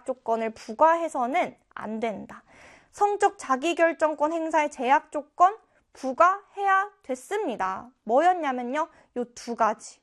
제약 조건을 부과해서는 안 된다. 성적 자기결정권 행사의 제약 조건 부과해야 됐습니다. 뭐였냐면요. 요 두 가지.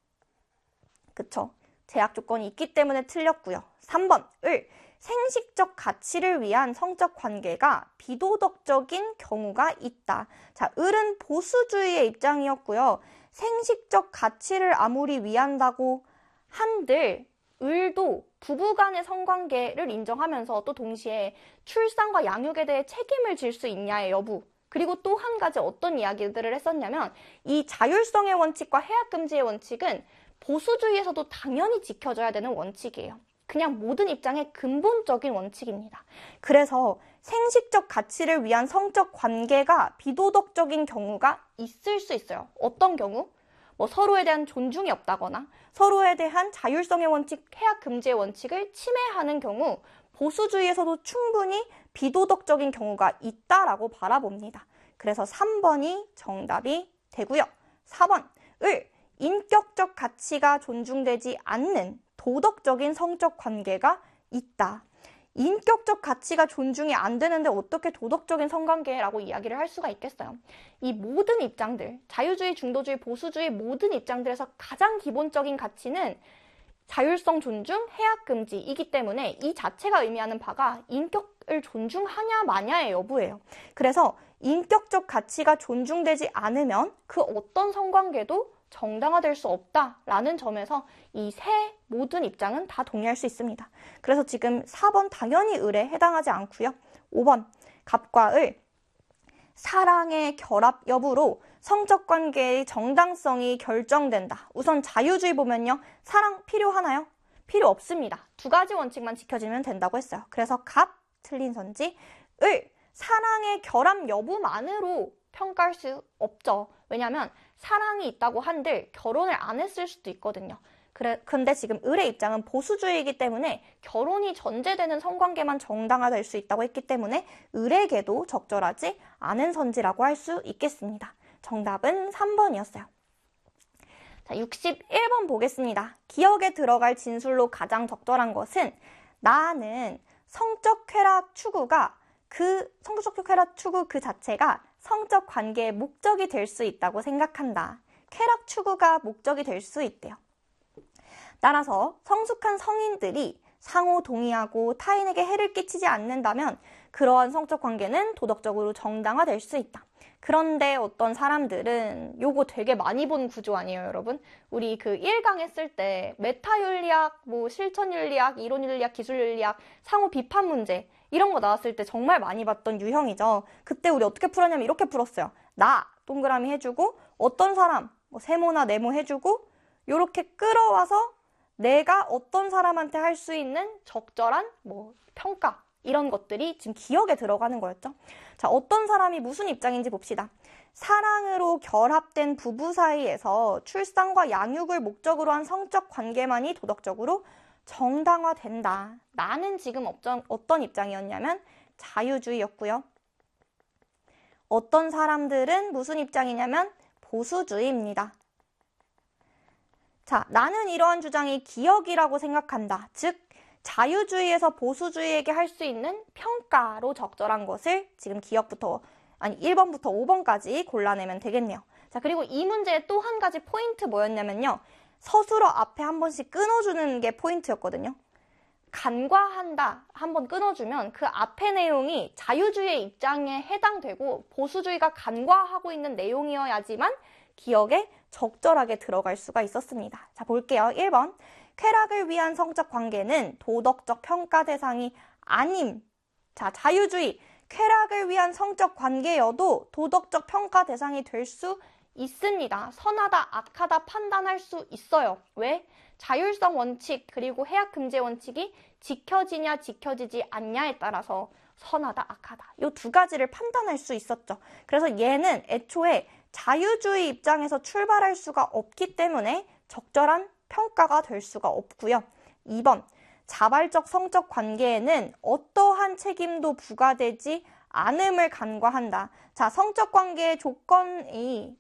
그쵸? 제약 조건이 있기 때문에 틀렸고요. 3번, 생식적 가치를 위한 성적 관계가 비도덕적인 경우가 있다. 자, 을은 보수주의의 입장이었고요. 생식적 가치를 아무리 위한다고 한들 을도 부부간의 성관계를 인정하면서 또 동시에 출산과 양육에 대해 책임을 질 수 있냐의 여부, 그리고 또 한 가지 어떤 이야기들을 했었냐면 이 자율성의 원칙과 해약금지의 원칙은 보수주의에서도 당연히 지켜져야 되는 원칙이에요. 그냥 모든 입장의 근본적인 원칙입니다. 그래서 생식적 가치를 위한 성적 관계가 비도덕적인 경우가 있을 수 있어요. 어떤 경우? 뭐 서로에 대한 존중이 없다거나 서로에 대한 자율성의 원칙, 해약금지의 원칙을 침해하는 경우 보수주의에서도 충분히 비도덕적인 경우가 있다라고 바라봅니다. 그래서 3번이 정답이 되고요. 4번, 인격적 가치가 존중되지 않는 도덕적인 성적 관계가 있다. 인격적 가치가 존중이 안 되는데 어떻게 도덕적인 성관계라고 이야기를 할 수가 있겠어요? 이 모든 입장들, 자유주의, 중도주의, 보수주의 모든 입장들에서 가장 기본적인 가치는 자율성 존중, 해약금지이기 때문에 이 자체가 의미하는 바가 인격을 존중하냐 마냐의 여부예요. 그래서 인격적 가치가 존중되지 않으면 그 어떤 성관계도 정당화될 수 없다라는 점에서 이 세 모든 입장은 다 동의할 수 있습니다. 그래서 지금 4번 당연히 을에 해당하지 않고요. 5번 갑과 을, 사랑의 결합 여부로 성적 관계의 정당성이 결정된다. 우선 자유주의 보면요. 사랑 필요하나요? 필요 없습니다. 두 가지 원칙만 지켜지면 된다고 했어요. 그래서 갑, 틀린 선지, 을, 사랑의 결합 여부만으로 평가할 수 없죠. 왜냐하면 사랑이 있다고 한들 결혼을 안 했을 수도 있거든요. 근데 지금 을의 입장은 보수주의이기 때문에 결혼이 전제되는 성관계만 정당화될 수 있다고 했기 때문에 을에게도 적절하지 않은 선지라고 할 수 있겠습니다. 정답은 3번이었어요. 자, 61번 보겠습니다. 기억에 들어갈 진술로 가장 적절한 것은 나는 성적 쾌락 추구 그 자체가 성적 관계의 목적이 될 수 있다고 생각한다. 쾌락 추구가 목적이 될 수 있대요. 따라서 성숙한 성인들이 상호 동의하고 타인에게 해를 끼치지 않는다면 그러한 성적 관계는 도덕적으로 정당화될 수 있다. 그런데 어떤 사람들은 요거 되게 많이 본 구조 아니에요, 여러분? 우리 그 1강 했을 때 메타윤리학, 실천윤리학, 이론윤리학, 기술윤리학, 상호 비판 문제 이런 거 나왔을 때 정말 많이 봤던 유형이죠. 그때 우리 어떻게 풀었냐면 이렇게 풀었어요. 나 동그라미 해주고 어떤 사람 세모나 네모 해주고 요렇게 끌어와서 내가 어떤 사람한테 할 수 있는 적절한 평가 이런 것들이 지금 기억에 들어가는 거였죠. 자, 어떤 사람이 무슨 입장인지 봅시다. 사랑으로 결합된 부부 사이에서 출산과 양육을 목적으로 한 성적 관계만이 도덕적으로 정당화된다. 나는 지금 어떤 입장이었냐면 자유주의였고요. 어떤 사람들은 무슨 입장이냐면 보수주의입니다. 자, 나는 이러한 주장이 기억이라고 생각한다. 즉, 자유주의에서 보수주의에게 할 수 있는 평가로 적절한 것을 지금 1번부터 5번까지 골라내면 되겠네요. 자, 그리고 이 문제의 또 한 가지 포인트 뭐였냐면요. 서술어 앞에 한 번씩 끊어주는 게 포인트였거든요. 간과한다 한번 끊어주면 그 앞의 내용이 자유주의의 입장에 해당되고 보수주의가 간과하고 있는 내용이어야지만 기억에 적절하게 들어갈 수가 있었습니다. 자, 볼게요. 1번. 쾌락을 위한 성적 관계는 도덕적 평가 대상이 아님. 자, 자유주의. 쾌락을 위한 성적 관계여도 도덕적 평가 대상이 될 수 있습니다. 선하다, 악하다 판단할 수 있어요. 왜? 자율성 원칙 그리고 해약금지 원칙이 지켜지냐 지켜지지 않냐에 따라서 선하다, 악하다 이 두 가지를 판단할 수 있었죠. 그래서 얘는 애초에 자유주의 입장에서 출발할 수가 없기 때문에 적절한 평가가 될 수가 없고요. 2번, 자발적 성적 관계에는 어떠한 책임도 부과되지 않음을 간과한다. 자, 성적 관계의 조건이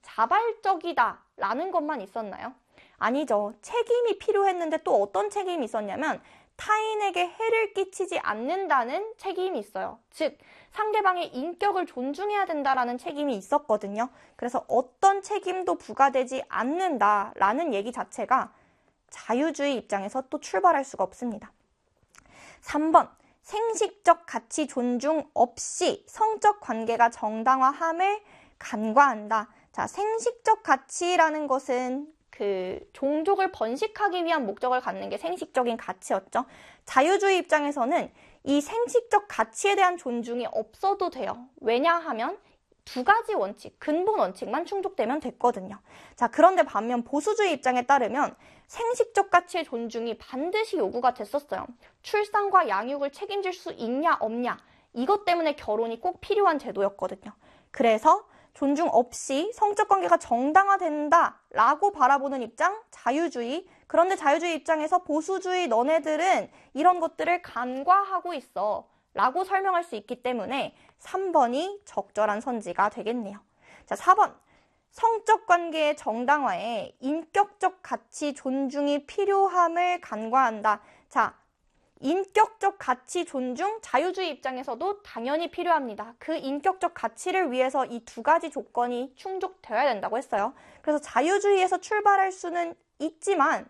자발적이다라는 것만 있었나요? 아니죠. 책임이 필요했는데 또 어떤 책임이 있었냐면 타인에게 해를 끼치지 않는다는 책임이 있어요. 즉, 상대방의 인격을 존중해야 된다라는 책임이 있었거든요. 그래서 어떤 책임도 부과되지 않는다라는 얘기 자체가 자유주의 입장에서 또 출발할 수가 없습니다. 3번, 생식적 가치 존중 없이 성적 관계가 정당화함을 간과한다. 자, 생식적 가치라는 것은 그 종족을 번식하기 위한 목적을 갖는 게 생식적인 가치였죠. 자유주의 입장에서는 이 생식적 가치에 대한 존중이 없어도 돼요. 왜냐하면 두 가지 원칙, 근본 원칙만 충족되면 됐거든요. 자, 그런데 반면 보수주의 입장에 따르면 생식적 가치의 존중이 반드시 요구가 됐었어요. 출산과 양육을 책임질 수 있냐 없냐, 이것 때문에 결혼이 꼭 필요한 제도였거든요. 그래서 존중 없이 성적 관계가 정당화된다라고 바라보는 입장, 자유주의. 그런데 자유주의 입장에서 보수주의 너네들은 이런 것들을 간과하고 있어 라고 설명할 수 있기 때문에 3번이 적절한 선지가 되겠네요. 자, 4번. 성적 관계의 정당화에 인격적 가치 존중이 필요함을 간과한다. 자, 인격적 가치 존중, 자유주의 입장에서도 당연히 필요합니다. 그 인격적 가치를 위해서 이 두 가지 조건이 충족되어야 된다고 했어요. 그래서 자유주의에서 출발할 수는 있지만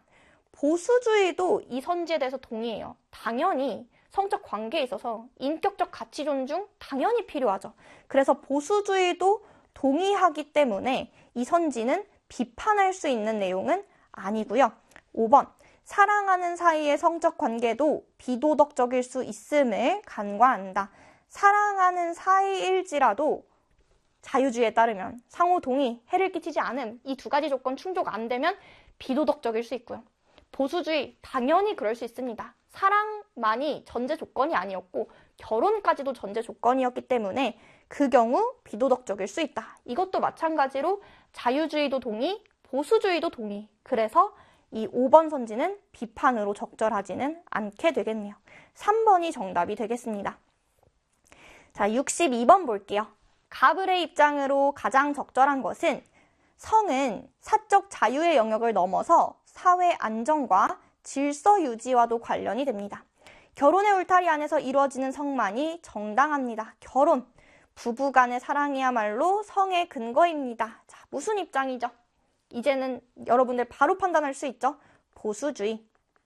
보수주의도 이 선지에 대해서 동의해요. 당연히 성적 관계에 있어서 인격적 가치 존중 당연히 필요하죠. 그래서 보수주의도 동의하기 때문에 이 선지는 비판할 수 있는 내용은 아니고요. 5번. 사랑하는 사이의 성적 관계도 비도덕적일 수 있음을 간과한다. 사랑하는 사이일지라도 자유주의에 따르면 상호 동의, 해를 끼치지 않음, 이 두 가지 조건 충족 안 되면 비도덕적일 수 있고요. 보수주의, 당연히 그럴 수 있습니다. 사랑만이 전제 조건이 아니었고 결혼까지도 전제 조건이었기 때문에 그 경우 비도덕적일 수 있다. 이것도 마찬가지로 자유주의도 동의, 보수주의도 동의. 그래서 이 5번 선지는 비판으로 적절하지는 않게 되겠네요. 3번이 정답이 되겠습니다. 자, 62번 볼게요. 가브레 입장으로 가장 적절한 것은 성은 사적 자유의 영역을 넘어서 사회 안정과 질서 유지와도 관련이 됩니다. 결혼의 울타리 안에서 이루어지는 성만이 정당합니다. 결혼, 부부 간의 사랑이야말로 성의 근거입니다. 자, 무슨 입장이죠? 이제는 여러분들 바로 판단할 수 있죠? 보수주의.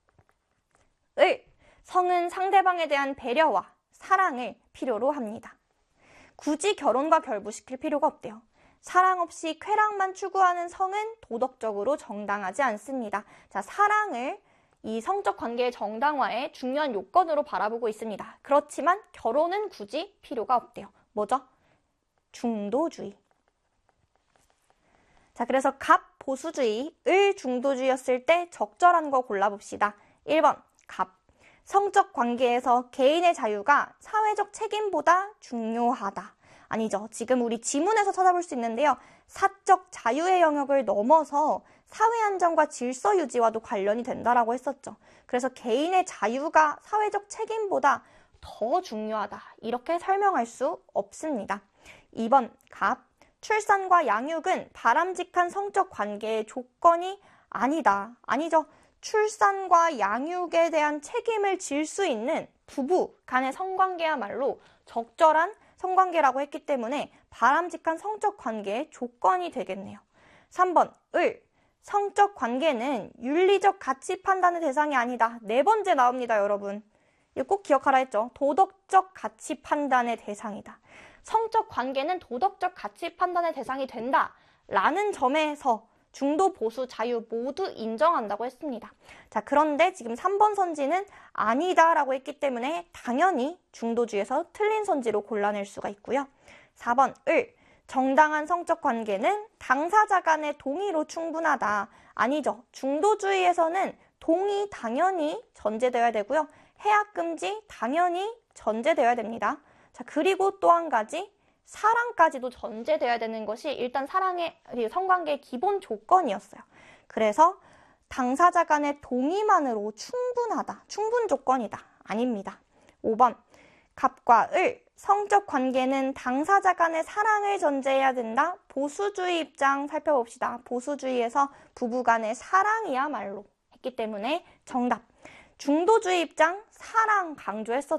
성은 상대방에 대한 배려와 사랑을 필요로 합니다. 굳이 결혼과 결부시킬 필요가 없대요. 사랑 없이 쾌락만 추구하는 성은 도덕적으로 정당하지 않습니다. 자, 사랑을 이 성적 관계의 정당화의 중요한 요건으로 바라보고 있습니다. 그렇지만 결혼은 굳이 필요가 없대요. 뭐죠? 중도주의. 자, 그래서 갑 보수주의, 을 중도주의였을 때 적절한 거 골라봅시다. 1번, 갑. 성적 관계에서 개인의 자유가 사회적 책임보다 중요하다. 아니죠. 지금 우리 지문에서 찾아볼 수 있는데요. 사적 자유의 영역을 넘어서 사회 안정과 질서 유지와도 관련이 된다라고 했었죠. 그래서 개인의 자유가 사회적 책임보다 더 중요하다. 이렇게 설명할 수 없습니다. 2번, 갑. 출산과 양육은 바람직한 성적 관계의 조건이 아니다. 아니죠. 출산과 양육에 대한 책임을 질 수 있는 부부 간의 성관계야말로 적절한 성관계라고 했기 때문에 바람직한 성적 관계의 조건이 되겠네요. 3번, 을. 성적 관계는 윤리적 가치 판단의 대상이 아니다. 네 번째 나옵니다, 여러분. 이거 꼭 기억하라 했죠. 도덕적 가치 판단의 대상이다. 성적 관계는 도덕적 가치 판단의 대상이 된다 라는 점에서 중도, 보수, 자유 모두 인정한다고 했습니다. 자, 그런데 지금 3번 선지는 아니다 라고 했기 때문에 당연히 중도주의에서 틀린 선지로 골라낼 수가 있고요. 4번, 을. 정당한 성적 관계는 당사자 간의 동의로 충분하다. 아니죠. 중도주의에서는 동의 당연히 전제되어야 되고요. 해악 금지 당연히 전제되어야 됩니다. 자, 그리고 또 한 가지, 사랑까지도 전제되어야 되는 것이 일단 사랑의 성관계의 기본 조건이었어요. 그래서 당사자 간의 동의만으로 충분하다, 충분 조건이다, 아닙니다. 5번, 갑과 을. 성적 관계는 당사자 간의 사랑을 전제해야 된다. 보수주의 입장 살펴봅시다. 보수주의에서 부부 간의 사랑이야말로 했기 때문에 정답. 중도주의 입장 사랑 강조했었죠.